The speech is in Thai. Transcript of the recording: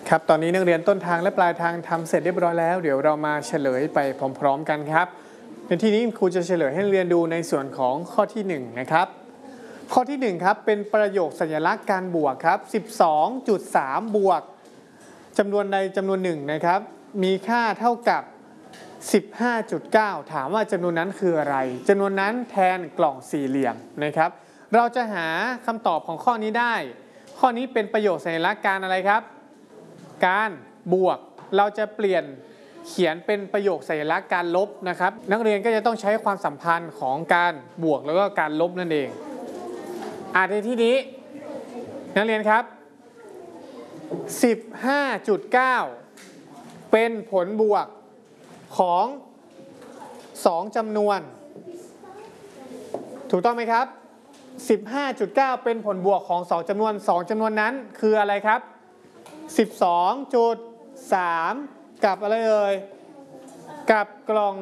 ครับตอนนี้นักเรียนต้นทางและปลายทางทำเสร็จเรียบร้อยแล้วเดี๋ยวเรามาเฉลยไปพร้อมๆกันครับในที่นี้ครูจะเฉลยให้นักเรียนดูในส่วนของข้อที่1นะครับข้อที่1ครับเป็นประโยคสัญลักษณ์การบวกครับ 12.3 บวกจำนวนใดจำนวนหนึ่งนะครับมีค่าเท่ากับ 15.9 ถามว่าจำนวนนั้นคืออะไรจำนวนนั้นแทนกล่องสี่เหลี่ยมนะครับเราจะหาคำตอบของข้อนี้ได้ข้อนี้เป็นประโยคสัญลักษณ์การอะไรครับการบวกเราจะเปลี่ยนเขียนเป็นประโยคสัญลักษณ์การลบนะครับนักเรียนก็จะต้องใช้ความสัมพันธ์ของการบวกแล้วก็การลบนั่นเองในที่นี้นักเรียนครับ 15.9 เป็นผลบวกของ2จำนวนถูกต้องไหมครับ 15.9 เป็นผลบวกของ2จำนวน2จำนวนนั้นคืออะไรครับ 12.3 กับอะไรเอ่ยกับกล่อง